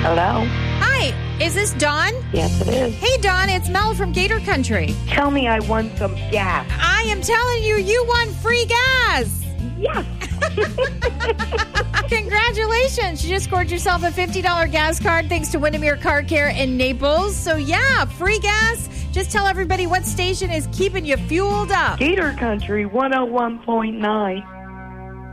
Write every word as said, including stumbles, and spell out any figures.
Hello? Hi, is this Dawn? Yes, it is. Hey, Dawn, it's Mel from Gator Country. Tell me I won some gas. I am telling you, you won free gas. Yes. Congratulations. You just scored yourself a fifty dollars gas card thanks to Windermere Car Care in Naples. So, yeah, free gas. Just tell everybody what station is keeping you fueled up. Gator Country one oh one point nine.